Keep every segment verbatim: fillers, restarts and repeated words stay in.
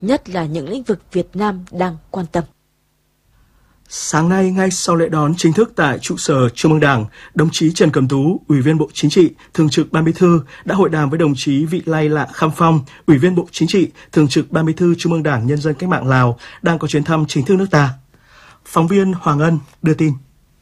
nhất là những lĩnh vực Việt Nam đang quan tâm. Sáng nay, ngay sau lễ đón chính thức tại trụ sở Trung ương Đảng, đồng chí Trần Cẩm Tú, Ủy viên Bộ Chính trị, Thường trực Ban Bí thư đã hội đàm với đồng chí Vị Lai Lạ Kham Phong, Ủy viên Bộ Chính trị, Thường trực Ban Bí thư Trung ương Đảng Nhân dân Cách mạng Lào đang có chuyến thăm chính thức nước ta. Phóng viên Hoàng Ân đưa tin.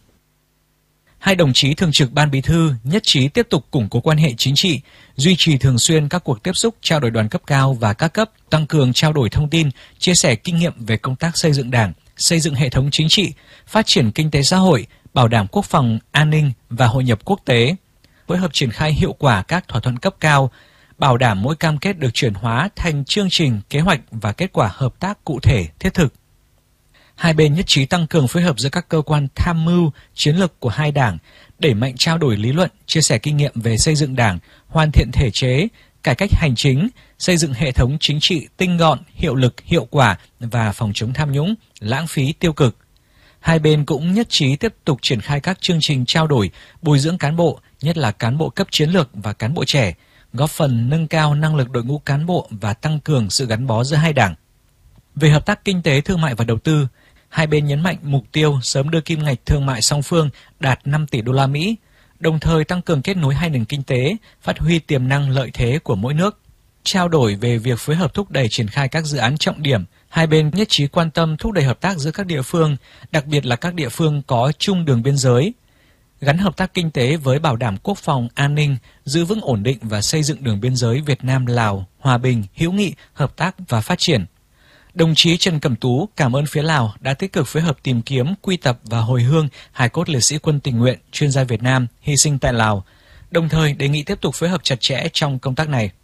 Hai đồng chí Thường trực Ban Bí thư nhất trí tiếp tục củng cố quan hệ chính trị, duy trì thường xuyên các cuộc tiếp xúc trao đổi đoàn cấp cao và các cấp, tăng cường trao đổi thông tin, chia sẻ kinh nghiệm về công tác xây dựng Đảng, xây dựng hệ thống chính trị, phát triển kinh tế xã hội, bảo đảm quốc phòng, an ninh và hội nhập quốc tế, phối hợp triển khai hiệu quả các thỏa thuận cấp cao, bảo đảm mỗi cam kết được chuyển hóa thành chương trình, kế hoạch và kết quả hợp tác cụ thể, thiết thực. Hai bên nhất trí tăng cường phối hợp giữa các cơ quan tham mưu, chiến lược của hai đảng, đẩy mạnh trao đổi lý luận, chia sẻ kinh nghiệm về xây dựng Đảng, hoàn thiện thể chế, cải cách hành chính, xây dựng hệ thống chính trị tinh gọn, hiệu lực, hiệu quả và phòng chống tham nhũng, lãng phí tiêu cực. Hai bên cũng nhất trí tiếp tục triển khai các chương trình trao đổi, bồi dưỡng cán bộ, nhất là cán bộ cấp chiến lược và cán bộ trẻ, góp phần nâng cao năng lực đội ngũ cán bộ và tăng cường sự gắn bó giữa hai đảng. Về hợp tác kinh tế, thương mại và đầu tư, hai bên nhấn mạnh mục tiêu sớm đưa kim ngạch thương mại song phương đạt năm tỷ đô la Mỹ, đồng thời tăng cường kết nối hai nền kinh tế, phát huy tiềm năng lợi thế của mỗi nước. Trao đổi về việc phối hợp thúc đẩy triển khai các dự án trọng điểm, hai bên nhất trí quan tâm thúc đẩy hợp tác giữa các địa phương, đặc biệt là các địa phương có chung đường biên giới, gắn hợp tác kinh tế với bảo đảm quốc phòng, an ninh, giữ vững ổn định và xây dựng đường biên giới Việt Nam-Lào, hòa bình, hữu nghị, hợp tác và phát triển. Đồng chí Trần Cẩm Tú cảm ơn phía Lào đã tích cực phối hợp tìm kiếm, quy tập và hồi hương hài cốt liệt sĩ quân tình nguyện, chuyên gia Việt Nam hy sinh tại Lào, đồng thời đề nghị tiếp tục phối hợp chặt chẽ trong công tác này.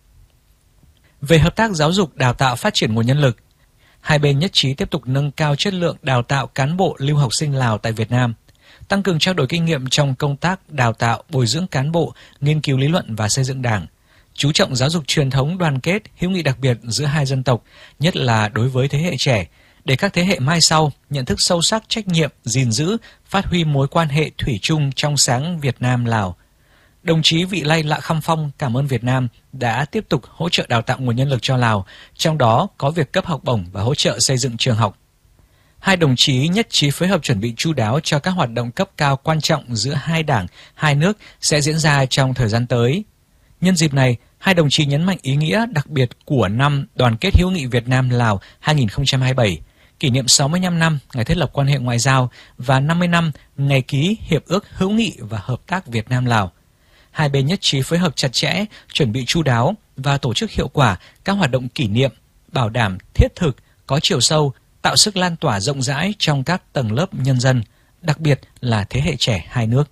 Về hợp tác giáo dục, đào tạo, phát triển nguồn nhân lực, hai bên nhất trí tiếp tục nâng cao chất lượng đào tạo cán bộ lưu học sinh Lào tại Việt Nam, tăng cường trao đổi kinh nghiệm trong công tác đào tạo, bồi dưỡng cán bộ, nghiên cứu lý luận và xây dựng Đảng, chú trọng giáo dục truyền thống đoàn kết, hữu nghị đặc biệt giữa hai dân tộc, nhất là đối với thế hệ trẻ, để các thế hệ mai sau nhận thức sâu sắc trách nhiệm, gìn giữ, phát huy mối quan hệ thủy chung trong sáng Việt Nam-Lào. Đồng chí Vị Lai Lạ Kham Phong cảm ơn Việt Nam đã tiếp tục hỗ trợ đào tạo nguồn nhân lực cho Lào, trong đó có việc cấp học bổng và hỗ trợ xây dựng trường học. Hai đồng chí nhất trí phối hợp chuẩn bị chu đáo cho các hoạt động cấp cao quan trọng giữa hai đảng, hai nước sẽ diễn ra trong thời gian tới. Nhân dịp này, hai đồng chí nhấn mạnh ý nghĩa đặc biệt của năm Đoàn kết hữu nghị Việt Nam-Lào hai nghìn không trăm hai mươi bảy, kỷ niệm sáu mươi lăm năm ngày thiết lập quan hệ ngoại giao và năm mươi năm ngày ký Hiệp ước hữu nghị và hợp tác Việt Nam-Lào. Hai bên nhất trí phối hợp chặt chẽ, chuẩn bị chu đáo và tổ chức hiệu quả các hoạt động kỷ niệm, bảo đảm thiết thực, có chiều sâu, tạo sức lan tỏa rộng rãi trong các tầng lớp nhân dân, đặc biệt là thế hệ trẻ hai nước.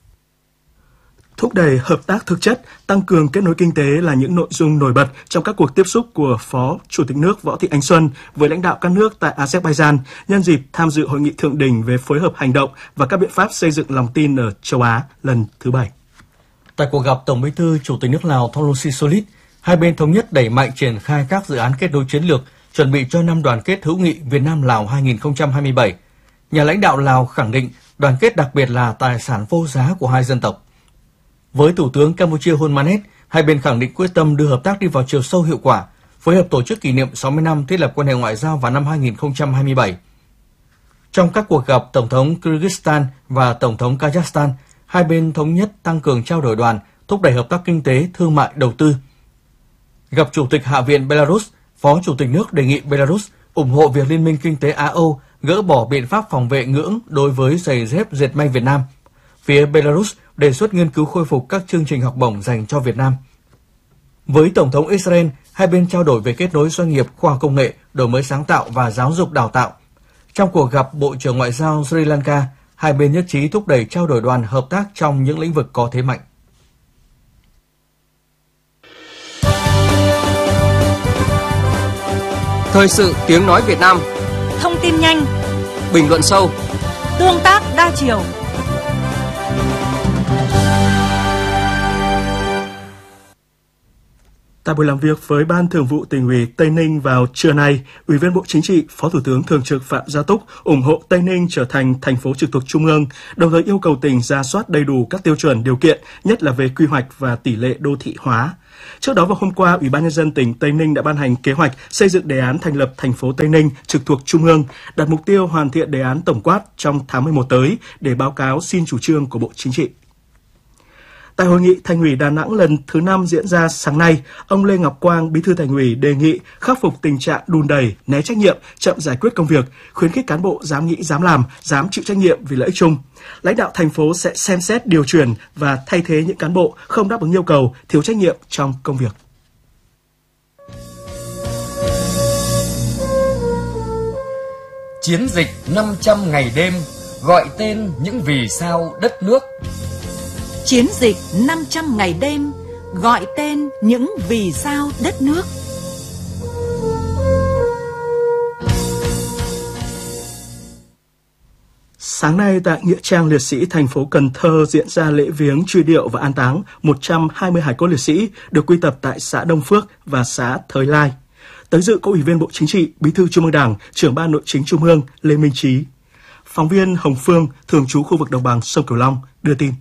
Thúc đẩy hợp tác thực chất, tăng cường kết nối kinh tế là những nội dung nổi bật trong các cuộc tiếp xúc của Phó Chủ tịch nước Võ Thị Ánh Xuân với lãnh đạo các nước tại Azerbaijan nhân dịp tham dự hội nghị thượng đỉnh về phối hợp hành động và các biện pháp xây dựng lòng tin ở châu Á lần thứ bảy. Tại cuộc gặp Tổng Bí thư Chủ tịch nước Lào Thongloun Sisoulith, hai bên thống nhất đẩy mạnh triển khai các dự án kết nối chiến lược chuẩn bị cho năm đoàn kết hữu nghị Việt Nam-Lào hai nghìn không trăm hai mươi bảy. Nhà lãnh đạo Lào khẳng định đoàn kết đặc biệt là tài sản vô giá của hai dân tộc. Với Thủ tướng Campuchia Hun Manet, hai bên khẳng định quyết tâm đưa hợp tác đi vào chiều sâu hiệu quả, phối hợp tổ chức kỷ niệm sáu mươi năm thiết lập quan hệ ngoại giao vào năm hai nghìn không trăm hai mươi bảy. Trong các cuộc gặp Tổng thống Kyrgyzstan và Tổng thống Kazakhstan, hai bên thống nhất tăng cường trao đổi đoàn, thúc đẩy hợp tác kinh tế, thương mại, đầu tư. Gặp Chủ tịch Hạ viện Belarus, Phó Chủ tịch nước đề nghị Belarus ủng hộ việc Liên minh Kinh tế Á-Âu gỡ bỏ biện pháp phòng vệ ngưỡng đối với giày dép dệt may Việt Nam. Phía Belarus đề xuất nghiên cứu khôi phục các chương trình học bổng dành cho Việt Nam. Với Tổng thống Israel, hai bên trao đổi về kết nối doanh nghiệp, khoa học công nghệ, đổi mới sáng tạo và giáo dục đào tạo. Trong cuộc gặp Bộ trưởng Ngoại giao Sri Lanka, hai bên nhất trí thúc đẩy trao đổi đoàn hợp tác trong những lĩnh vực có thế mạnh. Thời sự tiếng nói Việt Nam. Thông tin nhanh, bình luận sâu, tương tác đa chiều. Tại buổi làm việc với Ban Thường vụ Tỉnh ủy Tây Ninh vào trưa nay, Ủy viên Bộ Chính trị, Phó Thủ tướng Thường trực Phạm Gia Túc ủng hộ Tây Ninh trở thành thành phố trực thuộc Trung ương, đồng thời yêu cầu tỉnh rà soát đầy đủ các tiêu chuẩn điều kiện, nhất là về quy hoạch và tỷ lệ đô thị hóa. Trước đó vào hôm qua, Ủy ban Nhân dân tỉnh Tây Ninh đã ban hành kế hoạch xây dựng đề án thành lập thành phố Tây Ninh trực thuộc Trung ương, đặt mục tiêu hoàn thiện đề án tổng quát trong tháng mười một tới để báo cáo xin chủ trương của Bộ Chính trị. Tại hội nghị Thành ủy Đà Nẵng lần thứ năm diễn ra sáng nay, ông Lê Ngọc Quang, Bí thư Thành ủy đề nghị khắc phục tình trạng đùn đẩy, né trách nhiệm, chậm giải quyết công việc, khuyến khích cán bộ dám nghĩ, dám làm, dám chịu trách nhiệm vì lợi ích chung. Lãnh đạo thành phố sẽ xem xét điều chuyển và thay thế những cán bộ không đáp ứng yêu cầu, thiếu trách nhiệm trong công việc. Chiến dịch năm trăm ngày đêm gọi tên những vì sao đất nước. Chiến dịch năm trăm ngày đêm gọi tên những vì sao đất nước. Sáng nay tại Nghĩa trang Liệt sĩ thành phố Cần Thơ diễn ra lễ viếng truy điệu và an táng một trăm hai mươi hài cốt liệt sĩ được quy tập tại xã Đông Phước và xã Thới Lai. Tới dự có Ủy viên Bộ Chính trị, Bí thư Trung ương Đảng, Trưởng ban Nội chính Trung ương Lê Minh Trí. Phóng viên Hồng Phương, thường trú khu vực đồng bằng sông Cửu Long đưa tin.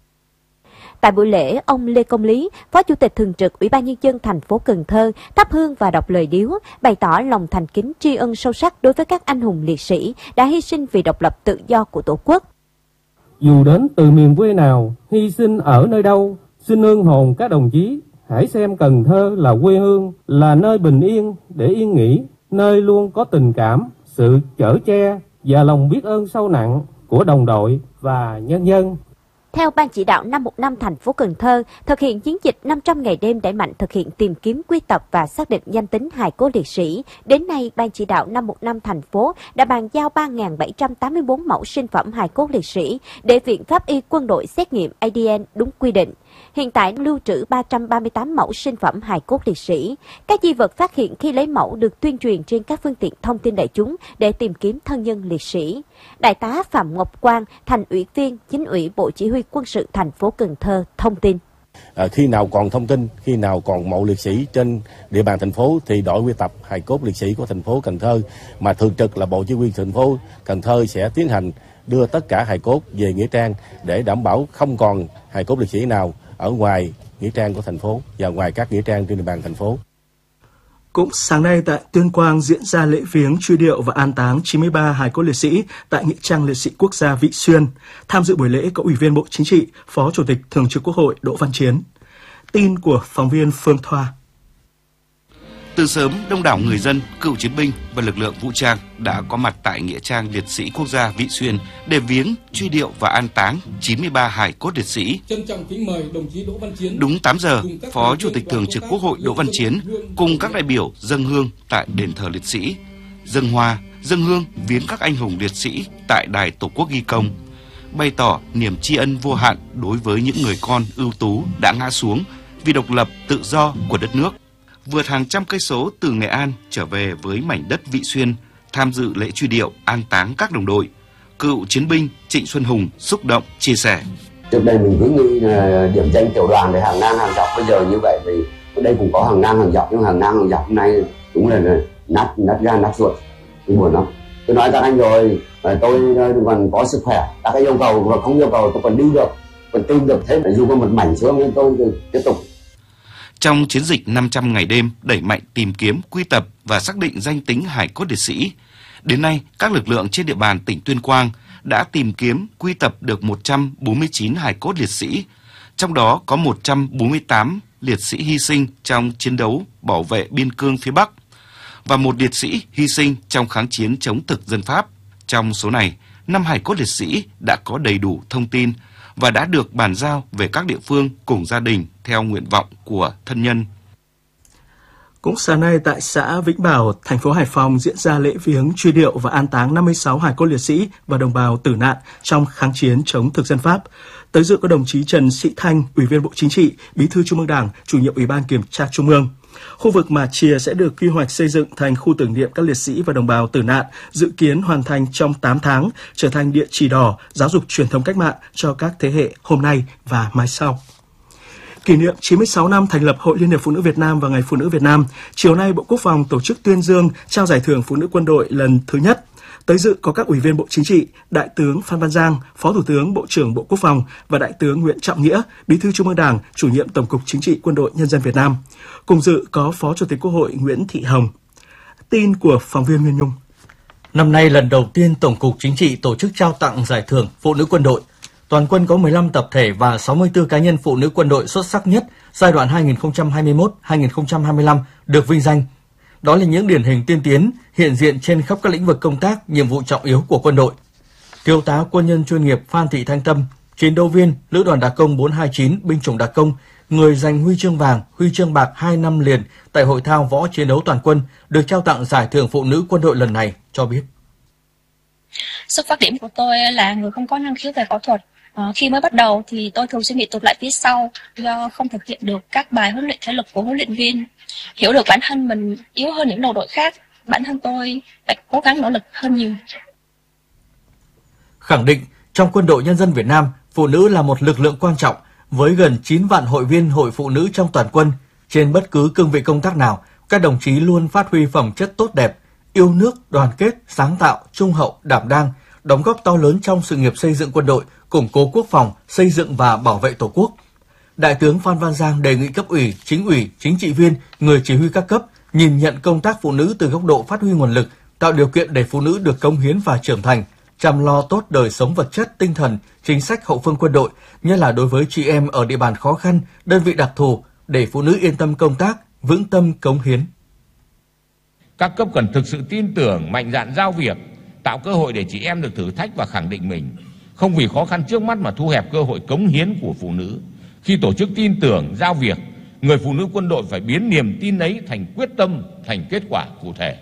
Tại buổi lễ, ông Lê Công Lý, Phó Chủ tịch Thường trực Ủy ban Nhân dân thành phố Cần Thơ, thắp hương và đọc lời điếu, bày tỏ lòng thành kính tri ân sâu sắc đối với các anh hùng liệt sĩ đã hy sinh vì độc lập tự do của Tổ quốc. Dù đến từ miền quê nào, hy sinh ở nơi đâu, xin ơn hồn các đồng chí, hãy xem Cần Thơ là quê hương, là nơi bình yên để yên nghỉ, nơi luôn có tình cảm, sự chở che và lòng biết ơn sâu nặng của đồng đội và nhân dân. Theo Ban chỉ đạo năm một năm thành phố Cần Thơ, thực hiện chiến dịch năm trăm ngày đêm đẩy mạnh thực hiện tìm kiếm, quy tập và xác định danh tính hài cốt liệt sĩ, đến nay Ban chỉ đạo năm một năm thành phố đã bàn giao ba nghìn bảy trăm tám mươi tư mẫu sinh phẩm hài cốt liệt sĩ để Viện Pháp y Quân đội xét nghiệm a đê en đúng quy định. Hiện tại lưu trữ ba trăm ba mươi tám mẫu sinh phẩm hài cốt liệt sĩ. Các di vật phát hiện khi lấy mẫu được tuyên truyền trên các phương tiện thông tin đại chúng để tìm kiếm thân nhân liệt sĩ. Đại tá Phạm Ngọc Quang, Thành ủy viên Chính ủy Bộ Chỉ huy Quân sự thành phố Cần Thơ thông tin. À, khi nào còn thông tin, khi nào còn mộ liệt sĩ trên địa bàn thành phố thì đội quy tập hài cốt liệt sĩ của thành phố Cần Thơ, mà thường trực là Bộ Chỉ huy thành phố Cần Thơ sẽ tiến hành đưa tất cả hài cốt về nghĩa trang để đảm bảo không còn hài cốt liệt sĩ nào ở ngoài nghĩa trang của thành phố và ngoài các nghĩa trang trên địa bàn thành phố. Cũng sáng nay tại Tuyên Quang diễn ra lễ viếng truy điệu và an táng chín mươi ba hài cốt liệt sĩ tại Nghĩa trang Liệt sĩ Quốc gia Vị Xuyên. Tham dự buổi lễ có Ủy viên Bộ Chính trị, Phó Chủ tịch Thường trực Quốc hội Đỗ Văn Chiến. Tin của phóng viên Phương Thoa. Từ sớm, đông đảo người dân, cựu chiến binh và lực lượng vũ trang đã có mặt tại Nghĩa trang Liệt sĩ Quốc gia Vị Xuyên để viếng, truy điệu và an táng chín mươi ba hài cốt liệt sĩ. Trân trọng kính mời đồng chí Đỗ Văn Chiến. Đúng tám giờ, Phó Chủ tịch Thường trực Quốc hội Đỗ Văn Chiến cùng các đại biểu dâng hương tại đền thờ liệt sĩ, dâng hoa, dâng hương viếng các anh hùng liệt sĩ tại đài Tổ quốc ghi công, bày tỏ niềm tri ân vô hạn đối với những người con ưu tú đã ngã xuống vì độc lập tự do của đất nước. Vượt hàng trăm cây số từ Nghệ An trở về với mảnh đất Vị Xuyên tham dự lễ truy điệu an táng các đồng đội, cựu chiến binh Trịnh Xuân Hùng xúc động chia sẻ. Trước đây mình cứ nghĩ là điểm danh tiểu đoàn để hàng ngang hàng dọc, bây giờ như vậy thì ở đây cũng có hàng ngang hàng dọc, nhưng hàng ngang hàng dọc hôm nay đúng là, là nát nát gan nát ruột, tôi buồn lắm. Tôi nói các anh rồi, tôi còn có sức khỏe, các cái yêu cầu và không yêu cầu tôi còn đi được, còn tin được, thế dù có một mảnh xương nên tôi tiếp tục. Trong chiến dịch năm trăm ngày đêm đẩy mạnh tìm kiếm, quy tập và xác định danh tính hài cốt liệt sĩ, đến nay các lực lượng trên địa bàn tỉnh Tuyên Quang đã tìm kiếm, quy tập được một trăm bốn mươi chín hài cốt liệt sĩ, trong đó có một trăm bốn mươi tám liệt sĩ hy sinh trong chiến đấu bảo vệ biên cương phía Bắc và một liệt sĩ hy sinh trong kháng chiến chống thực dân Pháp. Trong số này, năm hài cốt liệt sĩ đã có đầy đủ thông tin và đã được bàn giao về các địa phương cùng gia đình theo nguyện vọng của thân nhân. Cũng sáng nay tại xã Vĩnh Bảo, thành phố Hải Phòng diễn ra lễ viếng truy điệu và an táng năm mươi sáu hài cốt liệt sĩ và đồng bào tử nạn trong kháng chiến chống thực dân Pháp. Tới dự có đồng chí Trần Sĩ Thanh, Ủy viên Bộ Chính trị, Bí thư Trung ương Đảng, Chủ nhiệm Ủy ban Kiểm tra Trung ương. Khu vực Mà Chìa sẽ được quy hoạch xây dựng thành khu tưởng niệm các liệt sĩ và đồng bào tử nạn, dự kiến hoàn thành trong tám tháng, trở thành địa chỉ đỏ giáo dục truyền thống cách mạng cho các thế hệ hôm nay và mai sau. Kỷ niệm chín mươi sáu năm thành lập Hội Liên hiệp Phụ nữ Việt Nam và Ngày Phụ nữ Việt Nam, chiều nay Bộ Quốc phòng tổ chức tuyên dương trao giải thưởng Phụ nữ quân đội lần thứ nhất. Tới dự có các Ủy viên Bộ Chính trị, Đại tướng Phan Văn Giang, Phó Thủ tướng Bộ trưởng Bộ Quốc phòng và Đại tướng Nguyễn Trọng Nghĩa, Bí thư Trung ương Đảng, Chủ nhiệm Tổng cục Chính trị Quân đội Nhân dân Việt Nam. Cùng dự có Phó Chủ tịch Quốc hội Nguyễn Thị Hồng. Tin của phóng viên Nguyên Nhung. Năm nay lần đầu tiên Tổng cục Chính trị tổ chức trao tặng giải thưởng Phụ nữ quân đội. Toàn quân có mười lăm tập thể và sáu mươi tư cá nhân phụ nữ quân đội xuất sắc nhất giai đoạn hai nghìn không trăm hai mươi mốt đến hai nghìn không trăm hai mươi lăm được vinh danh. Đó là những điển hình tiên tiến, hiện diện trên khắp các lĩnh vực công tác, nhiệm vụ trọng yếu của quân đội. Thiếu tá quân nhân chuyên nghiệp Phan Thị Thanh Tâm, chiến đấu viên Lữ đoàn Đặc công bốn hai chín binh chủng Đặc công, người giành huy chương vàng, huy chương bạc hai năm liền tại hội thao võ chiến đấu toàn quân, được trao tặng giải thưởng phụ nữ quân đội lần này cho biết. Xuất phát điểm của tôi là người không có năng khiếu về võ thuật. À, khi mới bắt đầu thì tôi thường suy nghĩ tụt lại phía sau do không thực hiện được các bài huấn luyện thể lực của huấn luyện viên. Hiểu được bản thân mình yếu hơn những đồng đội khác, bản thân tôi phải cố gắng nỗ lực hơn nhiều. Khẳng định trong Quân đội Nhân dân Việt Nam, phụ nữ là một lực lượng quan trọng với gần chín vạn hội viên hội phụ nữ trong toàn quân. Trên bất cứ cương vị công tác nào, các đồng chí luôn phát huy phẩm chất tốt đẹp, yêu nước, đoàn kết, sáng tạo, trung hậu, đảm đang, đóng góp to lớn trong sự nghiệp xây dựng quân đội, củng cố quốc phòng, xây dựng và bảo vệ Tổ quốc. Đại tướng Phan Văn Giang đề nghị cấp ủy, chính ủy, chính trị viên, người chỉ huy các cấp nhìn nhận công tác phụ nữ từ góc độ phát huy nguồn lực, tạo điều kiện để phụ nữ được cống hiến và trưởng thành, chăm lo tốt đời sống vật chất, tinh thần, chính sách hậu phương quân đội, nhất là đối với chị em ở địa bàn khó khăn, đơn vị đặc thù, để phụ nữ yên tâm công tác, vững tâm cống hiến. Các cấp cần thực sự tin tưởng, mạnh dạn giao việc, tạo cơ hội để chị em được thử thách và khẳng định mình, không vì khó khăn trước mắt mà thu hẹp cơ hội cống hiến của phụ nữ. Khi tổ chức tin tưởng, giao việc, người phụ nữ quân đội phải biến niềm tin ấy thành quyết tâm, thành kết quả cụ thể.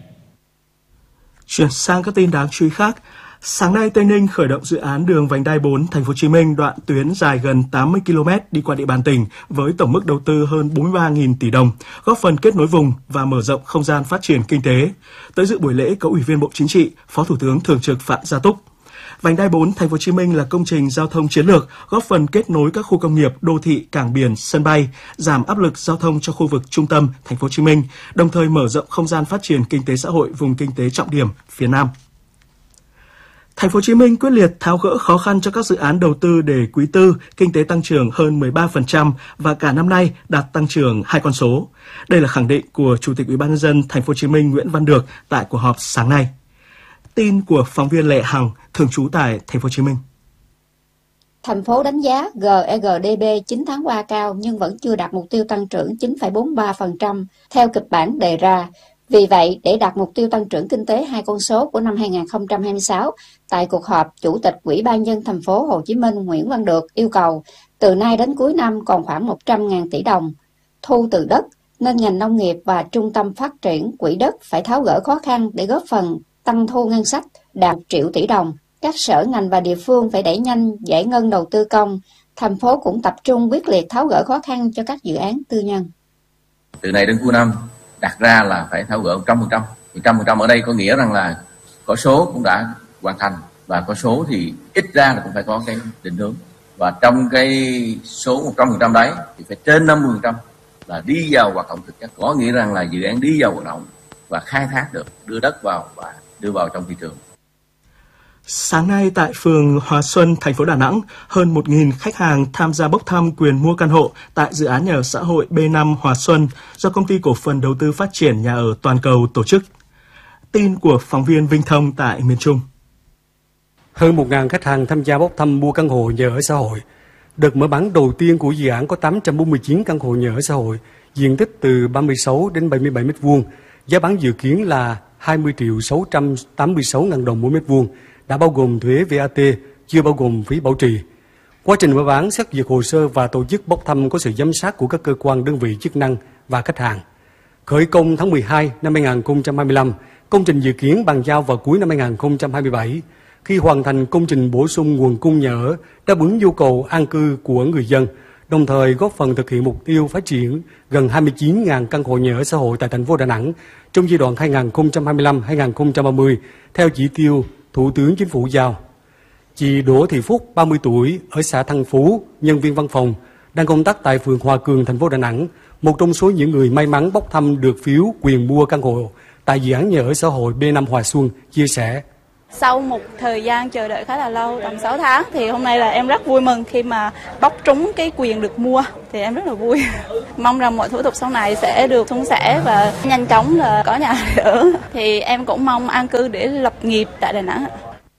Chuyển sang các tin đáng chú ý khác. Sáng nay, Tây Ninh khởi động dự án đường vành đai bốn Thành phố Hồ Chí Minh đoạn tuyến dài gần tám mươi ki lô mét đi qua địa bàn tỉnh với tổng mức đầu tư hơn bốn mươi ba nghìn tỷ đồng, góp phần kết nối vùng và mở rộng không gian phát triển kinh tế. Tới dự buổi lễ có Ủy viên Bộ Chính trị, Phó Thủ tướng Thường trực Phạm Gia Túc. Vành đai bốn Thành phố Hồ Chí Minh là công trình giao thông chiến lược góp phần kết nối các khu công nghiệp, đô thị, cảng biển, sân bay, giảm áp lực giao thông cho khu vực trung tâm Thành phố Hồ Chí Minh, đồng thời mở rộng không gian phát triển kinh tế xã hội vùng kinh tế trọng điểm phía Nam. Thành phố Hồ Chí Minh quyết liệt tháo gỡ khó khăn cho các dự án đầu tư để quý tư kinh tế tăng trưởng hơn mười ba phần trăm và cả năm nay đạt tăng trưởng hai con số. Đây là khẳng định của Chủ tịch Ủy ban nhân dân Thành phố Hồ Chí Minh Nguyễn Văn Được tại cuộc họp sáng nay. Tin của phóng viên Lệ Hằng, thường trú tại Thành phố Hồ Chí Minh. Thành phố đánh giá giê e rờ đê bê chín tháng qua cao nhưng vẫn chưa đạt mục tiêu tăng trưởng chín phẩy bốn mươi ba phần trăm theo kịch bản đề ra. Vì vậy, để đạt mục tiêu tăng trưởng kinh tế hai con số của năm hai nghìn không trăm hai mươi sáu, tại cuộc họp, Chủ tịch Ủy ban nhân dân Thành phố Hồ Chí Minh Nguyễn Văn Được yêu cầu từ nay đến cuối năm còn khoảng một trăm nghìn tỷ đồng thu từ đất, nên ngành nông nghiệp và Trung tâm Phát triển Quỹ đất phải tháo gỡ khó khăn để góp phần tăng thu ngân sách đạt một triệu tỷ đồng. Các sở ngành và địa phương phải đẩy nhanh giải ngân đầu tư công. Thành phố cũng tập trung quyết liệt tháo gỡ khó khăn cho các dự án tư nhân. Từ nay đến cuối năm đặt ra là phải tháo gỡ một trăm phần trăm. một trăm phần trăm ở đây có nghĩa rằng là có số cũng đã hoàn thành và có số thì ít ra là cũng phải có cái định hướng. Và trong cái số một trăm phần trăm đấy thì phải trên năm mươi phần trăm là đi vào hoạt động thực chất. Có nghĩa rằng là dự án đi vào hoạt động và khai thác được, đưa đất vào và đưa vào trong thị trường. Sáng nay tại phường Hòa Xuân, thành phố Đà Nẵng, hơn một nghìn khách hàng tham gia bốc thăm quyền mua căn hộ tại dự án nhà ở xã hội B năm Hòa Xuân do Công ty Cổ phần Đầu tư Phát triển Nhà ở Toàn cầu tổ chức. Tin của phóng viên Vinh Thông tại miền Trung. Hơn một nghìn khách hàng tham gia bốc thăm mua căn hộ nhà ở xã hội. Đợt mở bán đầu tiên của dự án có tám trăm bốn mươi chín căn hộ nhà ở xã hội, diện tích từ ba mươi sáu đến bảy mươi bảy mét vuông. Giá bán dự kiến là hai mươi triệu sáu trăm tám mươi sáu ngàn đồng mỗi mét vuông, đã bao gồm thuế vê a tê, chưa bao gồm phí bảo trì. Quá trình mở bán, xét duyệt hồ sơ và tổ chức bốc thăm có sự giám sát của các cơ quan đơn vị chức năng và khách hàng. Khởi công tháng mười hai năm hai nghìn không trăm hai mươi lăm, công trình dự kiến bàn giao vào cuối năm hai nghìn không trăm hai mươi bảy. Khi hoàn thành công trình bổ sung nguồn cung nhà ở, đáp ứng nhu cầu an cư của người dân, đồng thời góp phần thực hiện mục tiêu phát triển gần hai mươi chín nghìn căn hộ nhà ở xã hội tại thành phố Đà Nẵng trong giai đoạn hai nghìn không trăm hai mươi lăm đến hai nghìn không trăm ba mươi theo chỉ tiêu Thủ tướng Chính phủ giao. Chị Đỗ Thị Phúc, ba mươi tuổi, ở xã Thăng Phú, nhân viên văn phòng, đang công tác tại phường Hòa Cường, thành phố Đà Nẵng, một trong số những người may mắn bốc thăm được phiếu quyền mua căn hộ tại dự án nhà ở xã hội B năm Hòa Xuân, chia sẻ. Sau một thời gian chờ đợi khá là lâu, tầm sáu tháng, thì hôm nay là em rất vui mừng khi mà bóc trúng cái quyền được mua, thì em rất là vui. Mong rằng mọi thủ tục sau này sẽ được suôn sẻ và nhanh chóng là có nhà để ở. Thì em cũng mong an cư để lập nghiệp tại Đà Nẵng.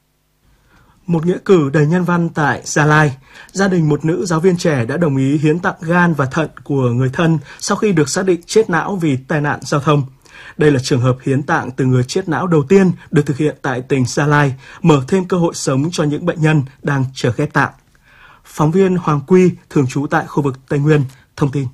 Một nghĩa cử đầy nhân văn tại Gia Lai, gia đình một nữ giáo viên trẻ đã đồng ý hiến tặng gan và thận của người thân sau khi được xác định chết não vì tai nạn giao thông. Đây là trường hợp hiến tạng từ người chết não đầu tiên được thực hiện tại tỉnh Gia Lai, mở thêm cơ hội sống cho những bệnh nhân đang chờ ghép tạng. Phóng viên Hoàng Quy, thường trú tại khu vực Tây Nguyên, thông tin.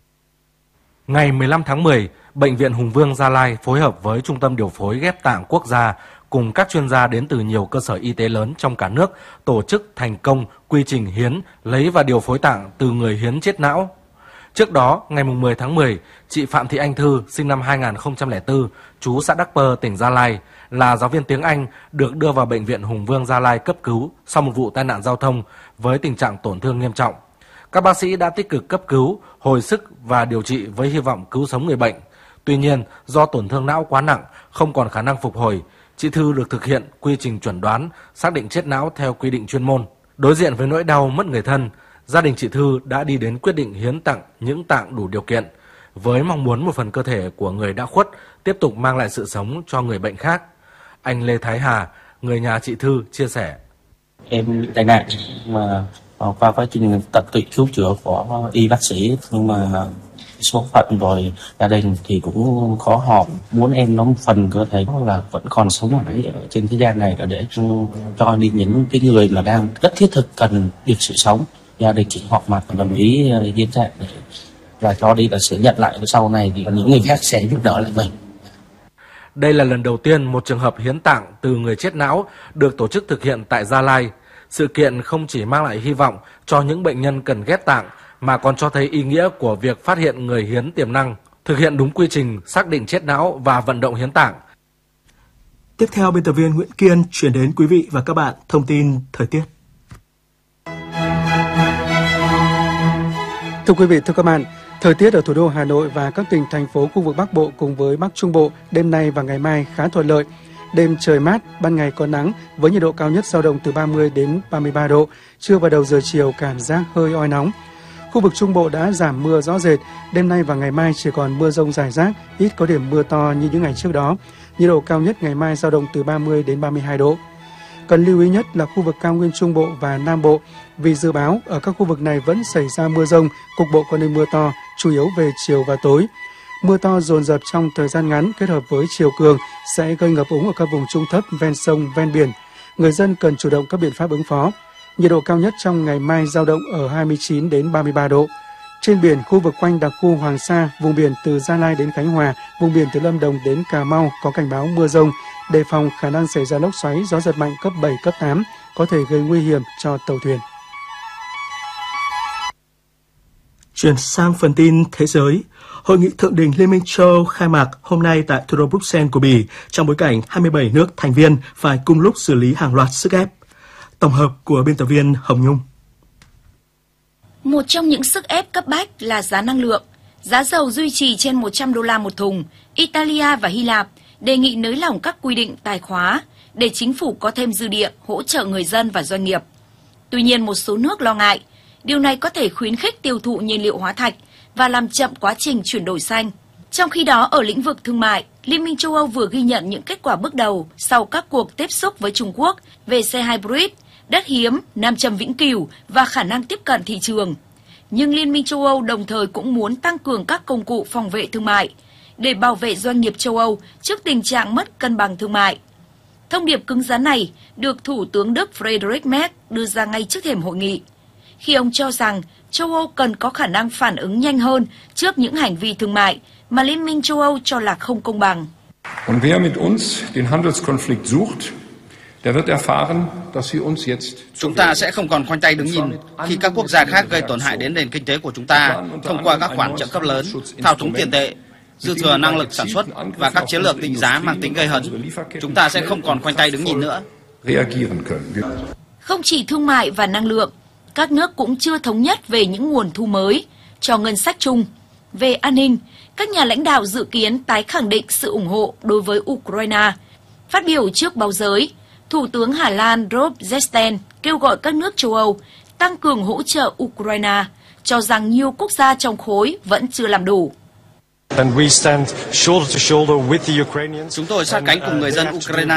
Ngày mười lăm tháng mười, Bệnh viện Hùng Vương Gia Lai phối hợp với Trung tâm Điều phối Ghép tạng Quốc gia cùng các chuyên gia đến từ nhiều cơ sở y tế lớn trong cả nước tổ chức thành công quy trình hiến, lấy và điều phối tạng từ người hiến chết não. Trước đó, ngày mười tháng mười, chị Phạm Thị Anh Thư, sinh năm hai nghìn không trăm lẻ bốn, trú xã Đắc Pơ, tỉnh Gia Lai, là giáo viên tiếng Anh, được đưa vào Bệnh viện Hùng Vương Gia Lai cấp cứu sau một vụ tai nạn giao thông với tình trạng tổn thương nghiêm trọng. Các bác sĩ đã tích cực cấp cứu, hồi sức và điều trị với hy vọng cứu sống người bệnh. Tuy nhiên, do tổn thương não quá nặng, không còn khả năng phục hồi, chị Thư được thực hiện quy trình chuẩn đoán, xác định chết não theo quy định chuyên môn. Đối diện với nỗi đau mất người thân, gia đình chị Thư đã đi đến quyết định hiến tặng những tạng đủ điều kiện, với mong muốn một phần cơ thể của người đã khuất tiếp tục mang lại sự sống cho người bệnh khác. Anh Lê Thái Hà, người nhà chị Thư, chia sẻ. Em bị tai nạn mà qua quá trình tận tụy cứu chữa của y bác sĩ, nhưng mà số phận rồi gia đình thì cũng khó họp, muốn em nó một phần cơ thể là vẫn còn sống ở trên thế gian này để cho đi những cái người mà đang rất thiết thực cần được sự sống. Gia đình chỉ họp mặt và đồng ý hiến tạng và cho đi là sẽ nhận lại, sau này thì những người khác sẽ giúp đỡ lại mình. Đây là lần đầu tiên một trường hợp hiến tạng từ người chết não được tổ chức thực hiện tại Gia Lai. Sự kiện không chỉ mang lại hy vọng cho những bệnh nhân cần ghép tạng, mà còn cho thấy ý nghĩa của việc phát hiện người hiến tiềm năng, thực hiện đúng quy trình xác định chết não và vận động hiến tạng. Tiếp theo, biên tập viên Nguyễn Kiên chuyển đến quý vị và các bạn thông tin thời tiết. Thưa quý vị, thưa các bạn, thời tiết ở thủ đô Hà Nội và các tỉnh, thành phố khu vực Bắc Bộ cùng với Bắc Trung Bộ đêm nay và ngày mai khá thuận lợi. Đêm trời mát, ban ngày có nắng với nhiệt độ cao nhất dao động từ ba mươi đến ba mươi ba độ, trưa và đầu giờ chiều cảm giác hơi oi nóng. Khu vực Trung Bộ đã giảm mưa rõ rệt, đêm nay và ngày mai chỉ còn mưa rông rải rác, ít có điểm mưa to như những ngày trước đó. Nhiệt độ cao nhất ngày mai dao động từ ba mươi đến ba mươi hai độ. Cần lưu ý nhất là khu vực cao nguyên Trung Bộ và Nam Bộ, vì dự báo ở các khu vực này vẫn xảy ra mưa rông, cục bộ có nơi mưa to, chủ yếu về chiều và tối. Mưa to dồn dập trong thời gian ngắn kết hợp với chiều cường sẽ gây ngập úng ở các vùng trũng thấp ven sông, ven biển. Người dân cần chủ động các biện pháp ứng phó. Nhiệt độ cao nhất trong ngày mai dao động ở hai mươi chín đến ba mươi ba độ. Trên biển, khu vực quanh đặc khu Hoàng Sa, vùng biển từ Gia Lai đến Khánh Hòa, vùng biển từ Lâm Đồng đến Cà Mau có cảnh báo mưa rông, đề phòng khả năng xảy ra lốc xoáy, gió giật mạnh cấp bảy, cấp tám, có thể gây nguy hiểm cho tàu thuyền. Chuyển sang phần tin thế giới. Hội nghị thượng đỉnh Liên minh châu Âu khai mạc hôm nay tại thủ đô Bruxelles của Bỉ trong bối cảnh hai mươi bảy nước thành viên phải cùng lúc xử lý hàng loạt sức ép. Tổng hợp của biên tập viên Hồng Nhung. Một trong những sức ép cấp bách là giá năng lượng. Giá dầu duy trì trên một trăm đô la một thùng. Italia và Hy Lạp đề nghị nới lỏng các quy định tài khóa để chính phủ có thêm dư địa hỗ trợ người dân và doanh nghiệp. Tuy nhiên, một số nước lo ngại điều này có thể khuyến khích tiêu thụ nhiên liệu hóa thạch và làm chậm quá trình chuyển đổi xanh. Trong khi đó, ở lĩnh vực thương mại, Liên minh châu Âu vừa ghi nhận những kết quả bước đầu sau các cuộc tiếp xúc với Trung Quốc về xe hybrid, đất hiếm, nam châm vĩnh cửu và khả năng tiếp cận thị trường. Nhưng Liên minh châu Âu đồng thời cũng muốn tăng cường các công cụ phòng vệ thương mại để bảo vệ doanh nghiệp châu Âu trước tình trạng mất cân bằng thương mại. Thông điệp cứng rắn này được Thủ tướng Đức Friedrich Merz đưa ra ngay trước thềm hội nghị, khi ông cho rằng châu Âu cần có khả năng phản ứng nhanh hơn trước những hành vi thương mại mà Liên minh châu Âu cho là không công bằng. Und wer mit uns den Handelskonflikt sucht, der wird erfahren, dass wir uns jetzt Chúng ta sẽ không còn khoanh tay đứng nhìn khi các quốc gia khác gây tổn hại đến nền kinh tế của chúng ta thông qua các khoản trợ cấp lớn, thao túng tiền tệ, dư thừa năng lực sản xuất và các chiến lược định giá mang tính gây hấn. Chúng ta sẽ không còn khoanh tay đứng nhìn nữa. Không chỉ thương mại và năng lượng, các nước cũng chưa thống nhất về những nguồn thu mới cho ngân sách chung. Về an ninh, các nhà lãnh đạo dự kiến tái khẳng định sự ủng hộ đối với Ukraine. Phát biểu trước báo giới, Thủ tướng Hà Lan Rob Jetten kêu gọi các nước châu Âu tăng cường hỗ trợ Ukraine, cho rằng nhiều quốc gia trong khối vẫn chưa làm đủ. Chúng tôi sát cánh cùng người dân Ukraine